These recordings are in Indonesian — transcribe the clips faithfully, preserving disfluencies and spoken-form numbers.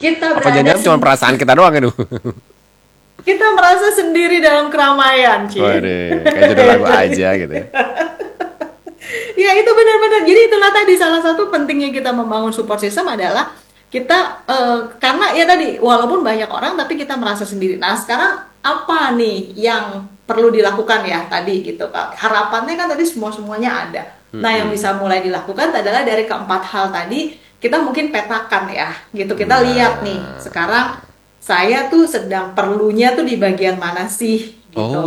kita Apa berada jangan-jangan cuma sen- perasaan kita doang itu? kita merasa sendiri dalam keramaian, Ci. Waduh, kayak judul lagu aja gitu ya. Ya itu benar-benar. Jadi itulah tadi salah satu pentingnya kita membangun support system adalah kita eh, karena ya tadi walaupun banyak orang tapi kita merasa sendiri. Nah sekarang apa nih yang perlu dilakukan ya tadi gitu Kak? Harapannya kan tadi semua semuanya ada. Nah yang Mm-mm. bisa mulai dilakukan adalah dari keempat hal tadi kita mungkin petakan ya gitu. Kita lihat nih Nah, sekarang saya tuh sedang perlunya tuh di bagian mana sih gitu.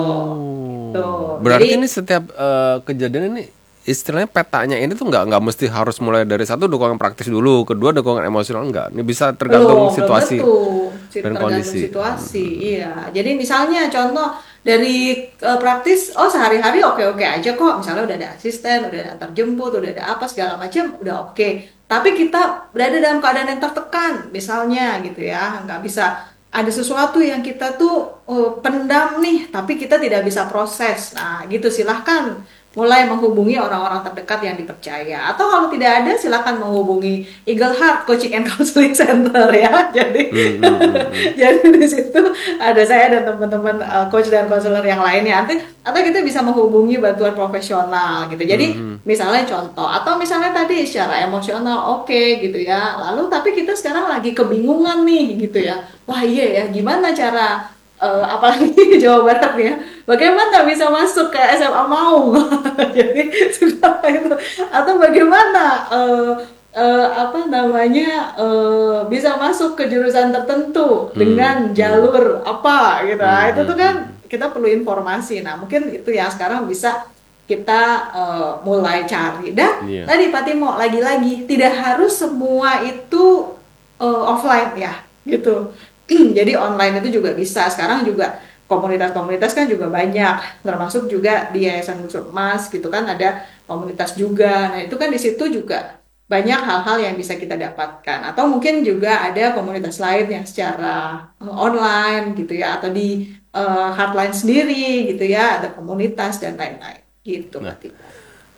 oh, Tuh. berarti ini Jadi setiap eh, kejadian ini istilahnya petanya ini tuh nggak nggak mesti harus mulai dari satu dukungan praktis dulu, kedua dukungan emosional enggak. Ini bisa tergantung Belum, belum situasi tentu. Si- dan Tergantung kondisi. situasi. Iya. Jadi misalnya contoh dari eh, praktis, oh sehari-hari oke-oke aja kok. Misalnya udah ada asisten, udah ada antar jemput, udah ada apa segala macam, udah oke. Tapi kita berada dalam keadaan yang tertekan, misalnya gitu ya, nggak bisa ada sesuatu yang kita tuh eh, pendam nih, tapi kita tidak bisa proses. Nah, gitu silahkan mulai menghubungi orang-orang terdekat yang dipercaya. Atau kalau tidak ada, silakan menghubungi Eagle Heart Coaching and Counseling Center ya. Jadi, Hmm, hmm, hmm, hmm. jadi di situ ada saya dan teman-teman uh, coach dan konselor yang lainnya. Nanti atau kita bisa menghubungi bantuan profesional gitu. Hmm, Jadi, hmm. misalnya contoh atau misalnya tadi secara emosional oke gitu ya. Lalu tapi kita sekarang lagi kebingungan nih gitu ya. Wah iya ya, gimana cara eh, apalagi di Jawa Barat ya, bagaimana bisa masuk ke S M A Maung? Jadi sudah itu atau bagaimana eh, eh, apa namanya eh, bisa masuk ke jurusan tertentu Hmm, dengan hmm, jalur apa gitu. Nah, hmm, itu hmm, tuh kan hmm. kita perlu informasi. Nah, mungkin itu yang sekarang bisa kita eh, mulai cari. Dan Iya. tadi Pak Timo lagi-lagi tidak harus semua itu eh, offline ya, gitu. Jadi online itu juga bisa. Sekarang juga komunitas-komunitas kan juga banyak, termasuk juga di Yayasan Busur Emas gitu kan ada komunitas juga. Nah, itu kan di situ juga banyak hal-hal yang bisa kita dapatkan. Atau mungkin juga ada komunitas lain yang secara eh, online gitu ya atau di eh, hardline sendiri gitu ya, ada komunitas dan lain-lain. Gitu, Nah, Pak Timo.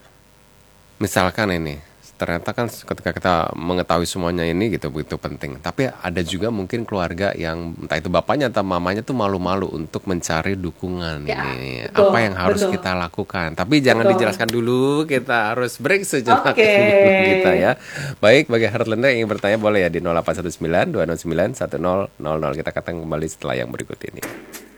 misalkan ini, ternyata kan ketika kita mengetahui semuanya ini gitu begitu penting. Tapi ada juga mungkin keluarga yang entah itu bapaknya atau mamanya tuh malu-malu untuk mencari dukungan Ya, ini. Apa betul, yang harus betul, kita lakukan? Tapi jangan betul. dijelaskan dulu, kita harus break sejenak Oke. dulu kita ya. Baik, bagi Heartlander yang ingin bertanya boleh ya di nol delapan satu sembilan dua nol sembilan satu nol nol nol. Kita akan kembali setelah yang berikut ini.